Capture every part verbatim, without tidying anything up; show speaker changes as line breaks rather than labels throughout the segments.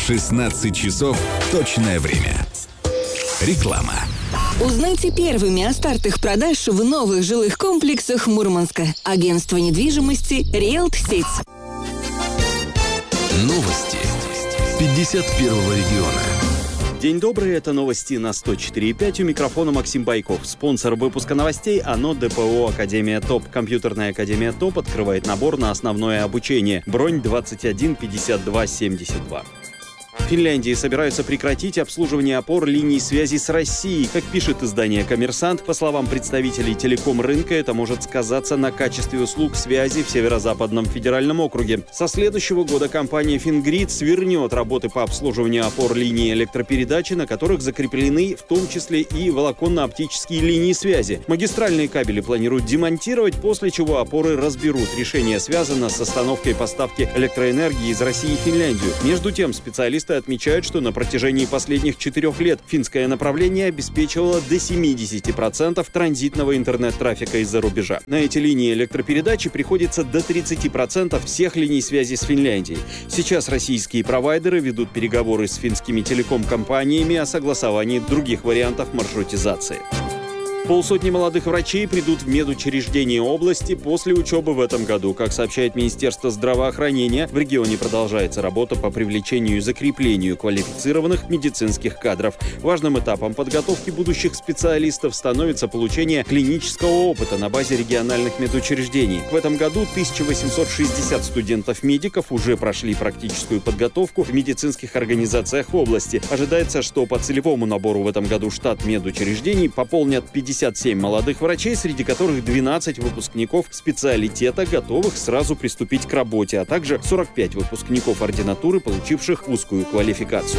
шестнадцать часов точное время. Реклама.
Узнайте первыми о стартах продаж в новых жилых комплексах Мурманска. Агентство недвижимости «Риэлт-Сеть».
Новости пятьдесят первого региона.
День добрый, это новости на сто четыре и пять. У микрофона Максим Байков. Спонсор выпуска новостей ОНО ДПО «Академия ТОП». Компьютерная академия ТОП открывает набор на основное обучение. Бронь двадцать один пятьдесят два семьдесят два. В Финляндии собираются прекратить обслуживание опор линий связи с Россией. Как пишет издание «Коммерсант», по словам представителей телеком-рынка, это может сказаться на качестве услуг связи в Северо-Западном федеральном округе. Со следующего года компания «Фингрид» свернет работы по обслуживанию опор линий электропередачи, на которых закреплены в том числе и волоконно-оптические линии связи. Магистральные кабели планируют демонтировать, после чего опоры разберут. Решение связано с остановкой поставки электроэнергии из России в Финляндию. Между тем, специалисты отмечают, что на протяжении последних четырех лет финское направление обеспечивало до семидесяти процентов транзитного интернет-трафика из-за рубежа. На эти линии электропередачи приходится до тридцати процентов всех линий связи с Финляндией. Сейчас российские провайдеры ведут переговоры с финскими телеком-компаниями о согласовании других вариантов маршрутизации. Полсотни молодых врачей придут в медучреждения области после учебы в этом году. Как сообщает Министерство здравоохранения, в регионе продолжается работа по привлечению и закреплению квалифицированных медицинских кадров. Важным этапом подготовки будущих специалистов становится получение клинического опыта на базе региональных медучреждений. В этом году тысяча восемьсот шестьдесят студентов-медиков уже прошли практическую подготовку в медицинских организациях области. Ожидается, что по целевому набору в этом году штат медучреждений пополнят пятьдесят семь молодых врачей, среди которых двенадцать выпускников специалитета, готовых сразу приступить к работе, а также сорок пять выпускников ординатуры, получивших узкую квалификацию.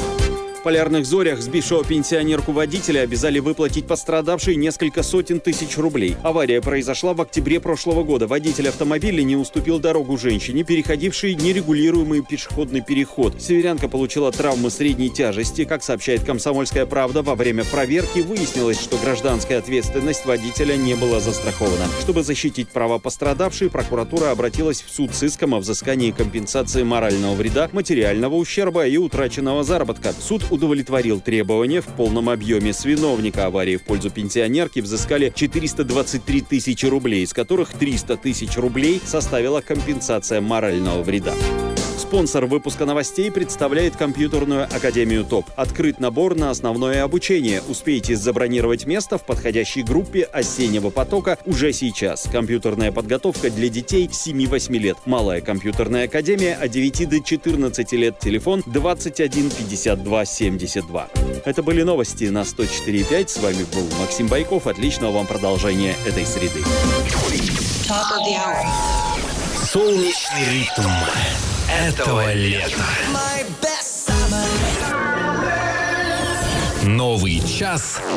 В Полярных Зорях сбившего пенсионерку водителя обязали выплатить пострадавшей несколько сотен тысяч рублей. Авария произошла в октябре прошлого года. Водитель автомобиля не уступил дорогу женщине, переходившей нерегулируемый пешеходный переход. Северянка получила травмы средней тяжести. Как сообщает «Комсомольская правда», во время проверки выяснилось, что гражданская ответственность водителя не была застрахована. Чтобы защитить права пострадавшей, прокуратура обратилась в суд с иском о взыскании компенсации морального вреда, материального ущерба и утраченного заработка. Суд удовлетворил требования в полном объеме. С виновника аварии в пользу пенсионерки взыскали четыреста двадцать три тысячи рублей, из которых триста тысяч рублей составила компенсация морального вреда. Спонсор выпуска новостей представляет компьютерную академию ТОП. Открыт набор на основное обучение. Успейте забронировать место в подходящей группе осеннего потока уже сейчас. Компьютерная подготовка для детей семи-восьми лет. Малая компьютерная академия от девяти до четырнадцати лет. Телефон двадцать один пятьдесят два семьдесят два. Это были новости на сто четыре и пять. С вами был Максим Байков. Отличного вам продолжения этой среды.
Солнечный ритм этого лета. Новый час